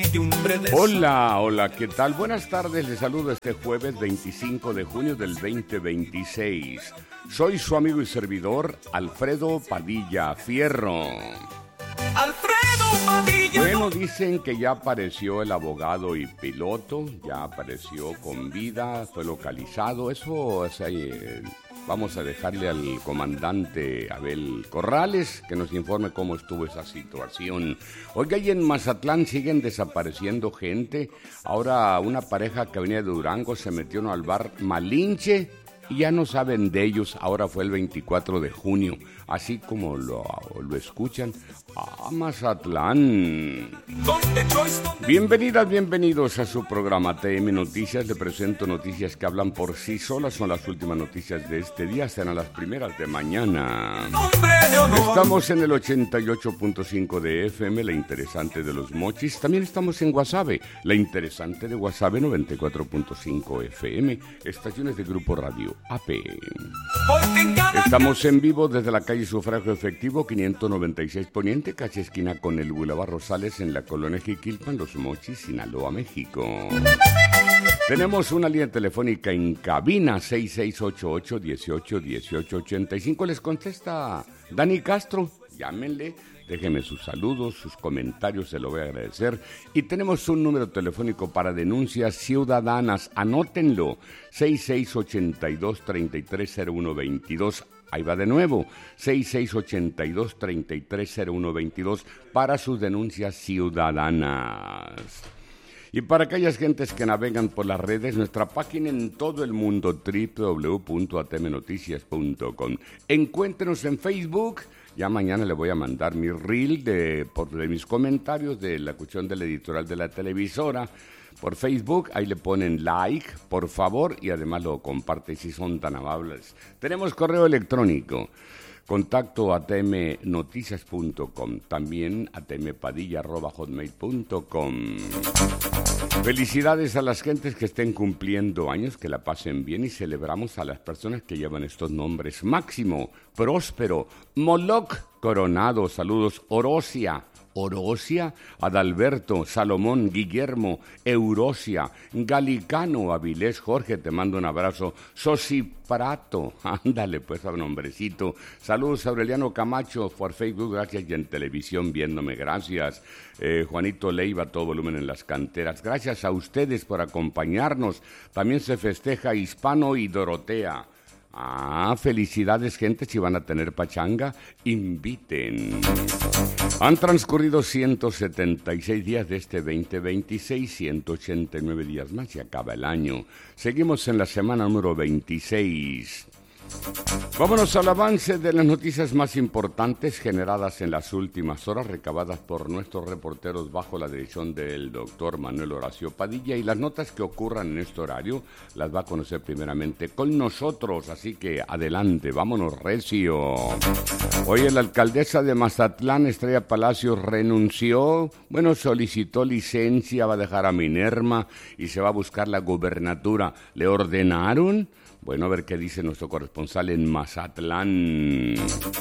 Hola, ¿qué tal? Buenas tardes, les saludo este jueves 25 de junio del 2026. Soy su amigo y servidor, Alfredo Padilla Fierro. Bueno, dicen que ya apareció el abogado y piloto, ya apareció con vida, fue localizado. Eso es vamos a dejarle al comandante Abel Corrales que nos informe cómo estuvo esa situación. Oiga, y en Mazatlán siguen desapareciendo gente. Ahora una pareja que venía de Durango se metió al bar Malinche y ya no saben de ellos. Ahora fue el 24 de junio, así como lo escuchan. Mazatlán. Bienvenidas, bienvenidos a su programa TM Noticias. Le presento noticias que hablan por sí solas. Son las últimas noticias de este día, serán las primeras de mañana. Estamos en el 88.5 de FM, la interesante de los Mochis. También estamos en Guasave, la interesante de Guasave, 94.5 FM, estaciones de Grupo Radio AP. Estamos en vivo desde la calle Sufragio Efectivo 596 Poniente, casi esquina con el Boulevard Rosales, en la colonia Jiquilpan, Los Mochis, Sinaloa, México. Tenemos una línea telefónica en cabina 6688-181885. Les contesta Dani Castro. Llámenle, déjenme sus saludos, sus comentarios, se lo voy a agradecer. Y tenemos un número telefónico para denuncias ciudadanas. Anótenlo, 6682-330122. Ahí va de nuevo, 6682-330122 para sus denuncias ciudadanas. Y para aquellas gentes que navegan por las redes, nuestra página en todo el mundo, www.atmnoticias.com. Encuéntrenos en Facebook. Ya mañana le voy a mandar mi reel de mis comentarios de la cuestión del editorial de la televisora. Por Facebook, ahí le ponen like, por favor, y además lo comparten si son tan amables. Tenemos correo electrónico, contacto atmnoticias.com, también atmpadilla@hotmail.com. Felicidades a las gentes que estén cumpliendo años, que la pasen bien, y celebramos a las personas que llevan estos nombres: Máximo, Próspero, Moloch Coronado, saludos, Orosia, Adalberto, Salomón, Guillermo, Eurosia, Galicano, Avilés, Jorge, te mando un abrazo, Sosiprato, ándale pues a nombrecito, saludos Aureliano Camacho por Facebook, gracias, y en televisión viéndome, gracias, Juanito Leiva, todo volumen en las canteras, gracias a ustedes por acompañarnos, también se festeja Hispano y Dorotea. Felicidades, gente, si van a tener pachanga, inviten. Han transcurrido 176 días de este 2026, 189 días más y acaba el año. Seguimos en la semana número 26. Vámonos al avance de las noticias más importantes generadas en las últimas horas, recabadas por nuestros reporteros bajo la dirección del doctor Manuel Horacio Padilla, y las notas que ocurran en este horario las va a conocer primeramente con nosotros, así que adelante, vámonos recio. Hoy la alcaldesa de Mazatlán, Estrella Palacios, renunció, solicitó licencia, va a dejar a Minerma y se va a buscar la gubernatura. ¿Le ordenaron? Bueno, a ver qué dice nuestro corresponsal en Mazatlán.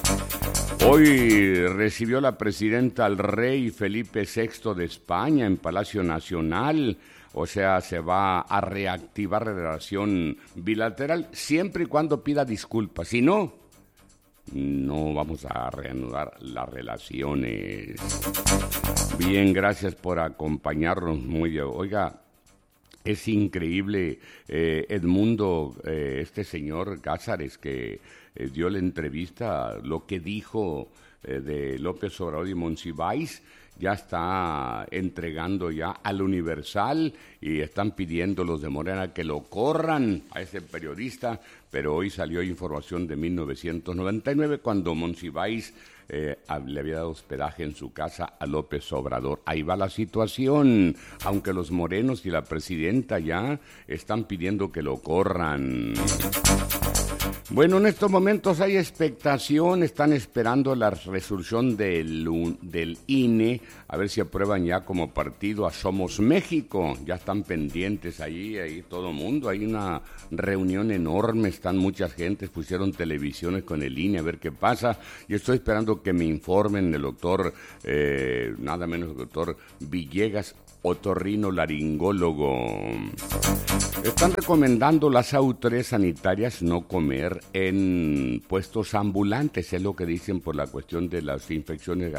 Hoy recibió la presidenta al rey Felipe VI de España en Palacio Nacional. O sea, se va a reactivar la relación bilateral siempre y cuando pida disculpas. Si no, no vamos a reanudar las relaciones. Bien, gracias por acompañarnos. Muy bien. Oiga, es increíble, Edmundo, este señor Cázares que dio la entrevista, lo que dijo de López Obrador y Monsiváis, ya está entregando ya al Universal y están pidiendo los de Morena que lo corran a ese periodista, pero hoy salió información de 1999 cuando Monsiváis le había dado hospedaje en su casa a López Obrador. Ahí va la situación, aunque los morenos y la presidenta ya están pidiendo que lo corran. Bueno, en estos momentos hay expectación, están esperando la resolución del INE, a ver si aprueban ya como partido a Somos México. Ya están pendientes ahí todo el mundo, hay una reunión enorme, están muchas gentes, pusieron televisiones con el INE a ver qué pasa. Yo estoy esperando que me informen el doctor, nada menos el doctor Villegas. otorrinolaringólogo. Están recomendando las autoridades sanitarias no comer en puestos ambulantes, es lo que dicen por la cuestión de las infecciones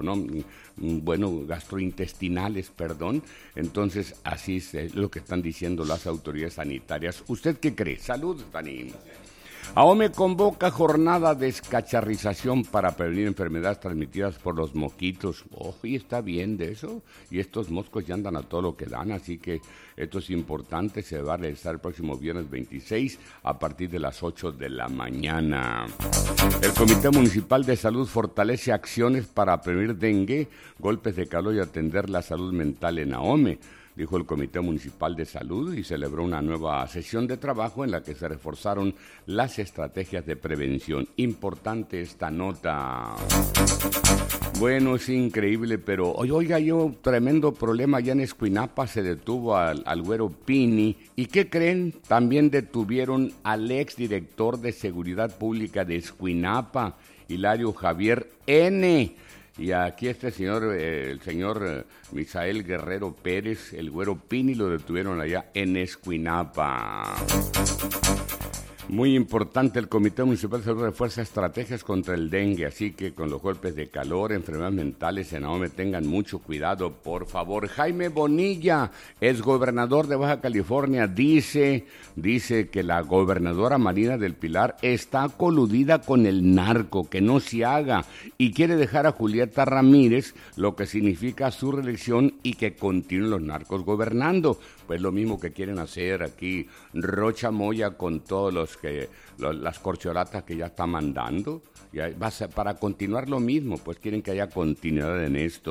gastrointestinales, perdón. Entonces, así es lo que están diciendo las autoridades sanitarias. ¿Usted qué cree? Salud, Dani. AOME convoca jornada de descacharrización para prevenir enfermedades transmitidas por los mosquitos. Y está bien de eso. Y estos moscos ya andan a todo lo que dan, así que esto es importante. Se va a realizar el próximo viernes 26 a partir de las 8 de la mañana. El Comité Municipal de Salud fortalece acciones para prevenir dengue, golpes de calor y atender la salud mental en AOME, dijo el Comité Municipal de Salud, y celebró una nueva sesión de trabajo en la que se reforzaron las estrategias de prevención. Importante esta nota. Bueno, es increíble, pero oiga, yo tremendo problema allá en Escuinapa, se detuvo al güero Pini. ¿Y qué creen? También detuvieron al exdirector de Seguridad Pública de Escuinapa, Hilario Javier N., y aquí el señor Misael Guerrero Pérez, el güero Pini, lo detuvieron allá en Escuinapa. Muy importante, el Comité Municipal de Salud refuerza estrategias contra el dengue, así que con los golpes de calor, enfermedades mentales en AOME tengan mucho cuidado, por favor. Jaime Bonilla, exgobernador de Baja California, dice que la gobernadora Marina del Pilar está coludida con el narco, que no se haga, y quiere dejar a Julieta Ramírez, lo que significa su reelección y que continúen los narcos gobernando. Pues lo mismo que quieren hacer aquí Rocha Moya con todos las corcholatas que ya está mandando. Ya va a ser para continuar lo mismo, pues quieren que haya continuidad en esto.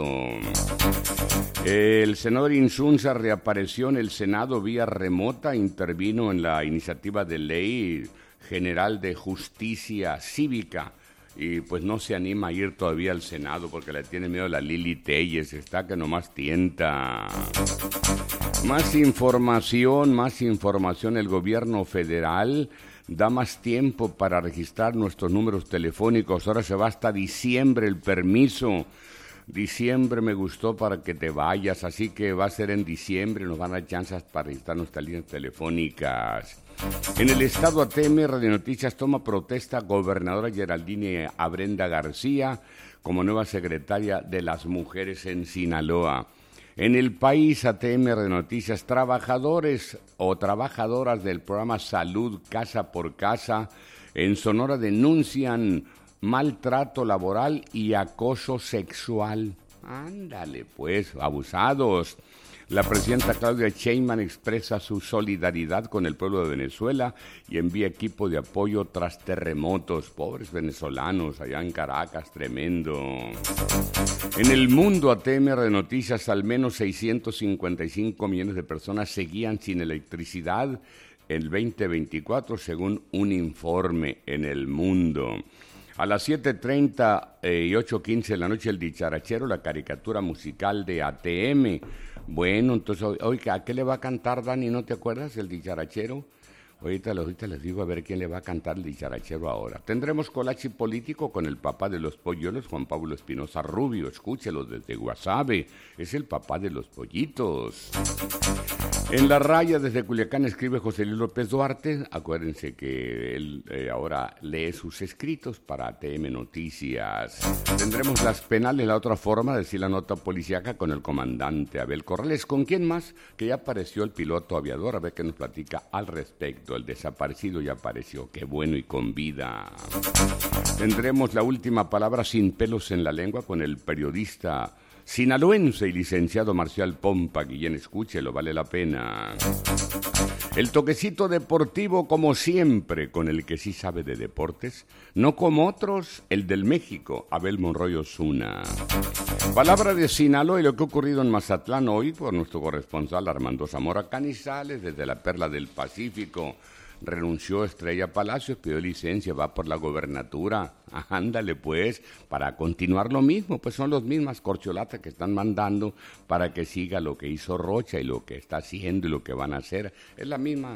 El senador Insunza reapareció en el Senado vía remota, intervino en la iniciativa de ley general de justicia cívica. Y pues no se anima a ir todavía al Senado porque le tiene miedo a la Lili Telles, está que nomás tienta. Más información, el gobierno federal da más tiempo para registrar nuestros números telefónicos, ahora se va hasta diciembre el permiso. Diciembre me gustó para que te vayas, así que va a ser en diciembre, nos van a dar chances para registrar nuestras líneas telefónicas. En el estado ATM, Radio Noticias toma protesta gobernadora Geraldine Abrenda García como nueva secretaria de las mujeres en Sinaloa. En el país, ATM Radio Noticias, trabajadores o trabajadoras del programa Salud Casa por Casa en Sonora denuncian maltrato laboral y acoso sexual. Ándale, pues, abusados. La presidenta Claudia Sheinbaum expresa su solidaridad con el pueblo de Venezuela y envía equipo de apoyo tras terremotos. Pobres venezolanos allá en Caracas, tremendo. En el mundo, ATM de Noticias, al menos 655 millones de personas seguían sin electricidad el 2024, según un informe en el mundo. A las 7:30 y 8:15 de la noche, el dicharachero, la caricatura musical de ATM. Bueno, entonces, oiga, ¿a qué le va a cantar, Dani? ¿No te acuerdas el dicharachero? Ahorita les digo a ver quién le va a cantar el dicharachero ahora. Tendremos colache político con el papá de los polluelos, Juan Pablo Espinosa Rubio. Escúchelo desde Guasave. Es el papá de los pollitos. En La Raya, desde Culiacán, escribe José Luis López Duarte. Acuérdense que él ahora lee sus escritos para ATM Noticias. Tendremos las penales, la otra forma de decir la nota policíaca con el comandante Abel Corrales. ¿Con quién más? Que ya apareció el piloto aviador, a ver qué nos platica al respecto. El desaparecido ya apareció, qué bueno y con vida. Tendremos la última palabra sin pelos en la lengua con el periodista sinaloense y licenciado Marcial Pompa. Guillén, escúchelo, vale la pena. El toquecito deportivo, como siempre, con el que sí sabe de deportes, no como otros, el del México, Abel Monroy Osuna. Palabra de Sinaloa y lo que ha ocurrido en Mazatlán hoy por nuestro corresponsal Armando Zamora Canizales, desde la Perla del Pacífico. Renunció Estrella Palacios, pidió licencia, va por la gobernatura. Ándale pues, para continuar lo mismo, pues son las mismas corcholatas que están mandando para que siga lo que hizo Rocha y lo que está haciendo y lo que van a hacer. Es la misma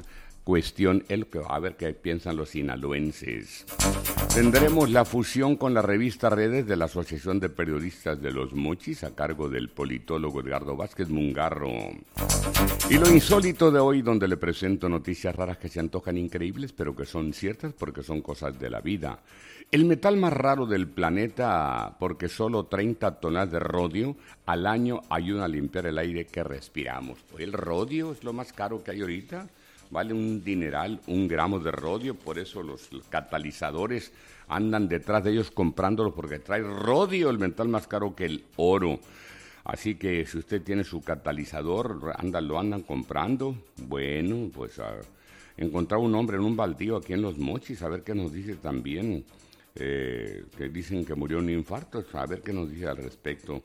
cuestión, a ver qué piensan los sinaloenses. Tendremos la fusión con la revista Redes de la Asociación de Periodistas de Los Mochis a cargo del politólogo Edgardo Vázquez Mungarro. Y lo insólito de hoy, donde le presento noticias raras que se antojan increíbles, pero que son ciertas porque son cosas de la vida. El metal más raro del planeta, porque solo 30 toneladas de rodio al año ayudan a limpiar el aire que respiramos. El rodio es lo más caro que hay ahorita. Vale un dineral, 1 gramo de rodio, por eso los catalizadores andan detrás de ellos comprándolo porque trae rodio, el metal más caro que el oro. Así que si usted tiene su catalizador, lo andan comprando. Bueno, pues encontrar un hombre en un baldío aquí en Los Mochis, a ver qué nos dice también, que dicen que murió de un infarto, a ver qué nos dice al respecto.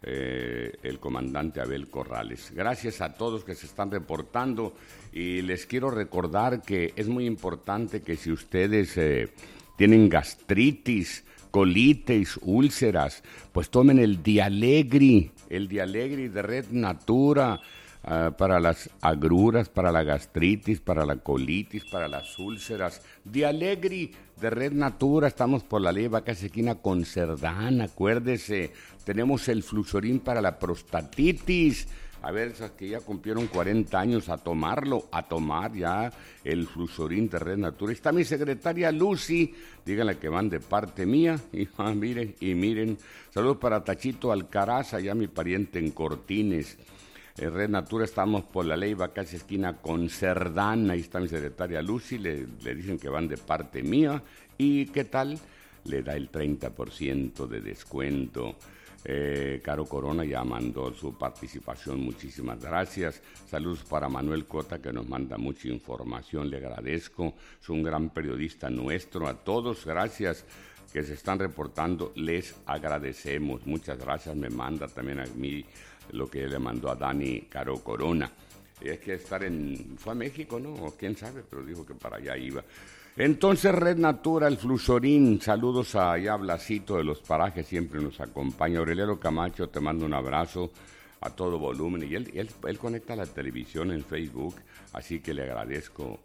El comandante Abel Corrales. Gracias a todos que se están reportando y les quiero recordar que es muy importante que si ustedes tienen gastritis, colitis, úlceras, pues tomen el Dialegri de Red Natura para las agruras, para la gastritis, para la colitis, para las úlceras. Dialegri de Red Natura, estamos por la ley Vaca Esquina con Cerdán, acuérdese. Tenemos el Fluxorín para la prostatitis. A ver, esas que ya cumplieron 40 años a tomar ya el Fluxorín de Red Natura. Está mi secretaria Lucy, díganle que van de parte mía. Y miren, saludos para Tachito Alcaraz, allá mi pariente en Cortines. En Red Natura estamos por la Leyva, casi esquina con Cerdán. Ahí está mi secretaria Lucy, le dicen que van de parte mía. ¿Y qué tal? Le da el 30% de descuento. Caro Corona ya mandó su participación, muchísimas gracias. Saludos para Manuel Cota, que nos manda mucha información, le agradezco. Es un gran periodista nuestro. A todos, gracias que se están reportando, les agradecemos. Muchas gracias, me manda también a mí lo que le mandó a Dani Caro Corona. Es que fue a México, ¿no? O quién sabe, pero dijo que para allá iba. Entonces, Red Natura, el Fluxorín, saludos a Blasito de los Parajes, siempre nos acompaña. Aureliano Camacho, te mando un abrazo a todo volumen. Y él conecta la televisión en Facebook, así que le agradezco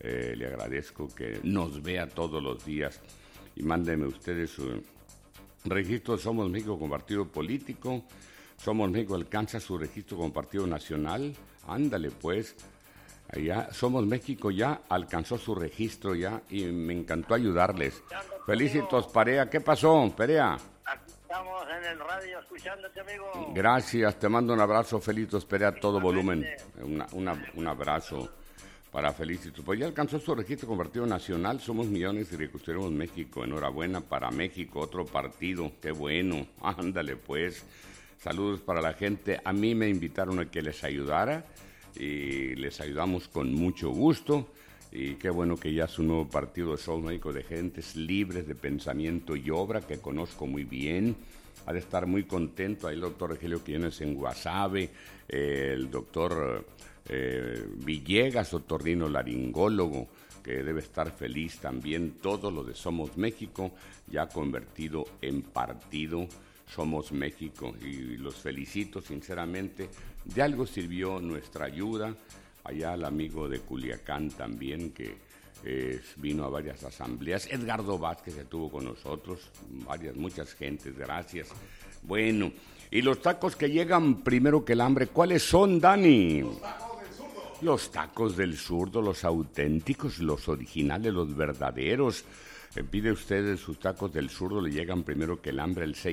que nos vea todos los días. Y mándenme ustedes su registro de Somos México con partido político. Somos México alcanza su registro como partido nacional. Ándale pues. Allá, Somos México ya alcanzó su registro ya y me encantó ayudarles. Felicitos, Perea. ¿Qué pasó, Perea? Aquí estamos en el radio escuchándote, amigo. Gracias, te mando un abrazo, Felicitos, Perea, a todo volumen. Un abrazo para Felicitos. Pues ya alcanzó su registro como partido nacional. Somos millones y reconstruiremos México. Enhorabuena para México, otro partido. Qué bueno. Ándale pues. Saludos para la gente. A mí me invitaron a que les ayudara y les ayudamos con mucho gusto. Y qué bueno que ya es un nuevo partido de Somos México, de gentes libres de pensamiento y obra que conozco muy bien. Ha de estar muy contento ahí el doctor Rogelio Quiñones en Guasave, el doctor Villegas, otorrinolaringólogo, que debe estar feliz también. Todo lo de Somos México ya convertido en partido Somos México, y los felicito sinceramente. De algo sirvió nuestra ayuda. Allá el amigo de Culiacán también, que vino a varias asambleas. Edgardo Vázquez estuvo con nosotros, muchas gentes, gracias. Bueno, y los tacos que llegan primero que el hambre, ¿cuáles son, Dani? Los tacos del zurdo. Los tacos del zurdo, los auténticos, los originales, los verdaderos. Pide ustedes sus tacos del zurdo, le llegan primero que el hambre al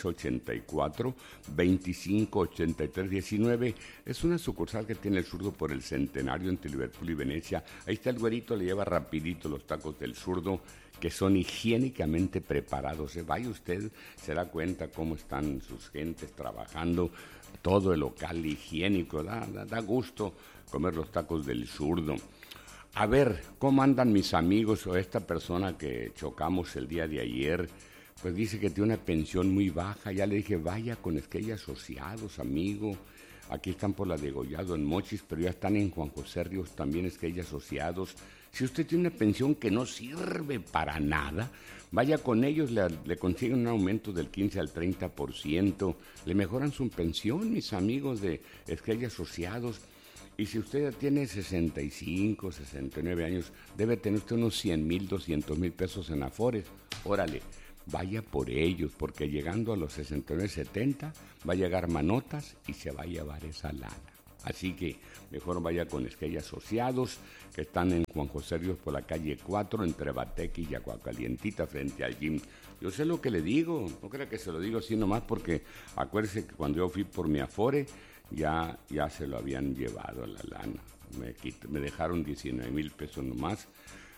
6684-258319. Es una sucursal que tiene el zurdo por el Centenario entre Liverpool y Venecia. Ahí está el güerito, le lleva rapidito los tacos del zurdo, que son higiénicamente preparados. Vaya usted, se da cuenta cómo están sus gentes trabajando, todo el local higiénico, da gusto comer los tacos del zurdo. A ver, ¿cómo andan mis amigos o esta persona que chocamos el día de ayer? Pues dice que tiene una pensión muy baja. Ya le dije, vaya con Esquella Asociados, amigo. Aquí están por la Degollado en Mochis, pero ya están en Juan José Ríos también Esquella Asociados. Si usted tiene una pensión que no sirve para nada, vaya con ellos, le consiguen un aumento del 15 al 30%. Le mejoran su pensión, mis amigos de Esquella Asociados. Y si usted tiene 65, 69 años, debe tener usted unos 100,000, 200,000 pesos en Afores. Órale, vaya por ellos, porque llegando a los 69, 70, va a llegar manotas y se va a llevar esa lana. Así que mejor vaya con Esquella Asociados, que están en Juan José Ríos por la calle 4, entre Bateque y Aguacalientita, frente al gym. Yo sé lo que le digo, no crea que se lo digo así nomás, porque acuérdese que cuando yo fui por mi Afore, ya se lo habían llevado la lana. Me dejaron 19,000 pesos nomás,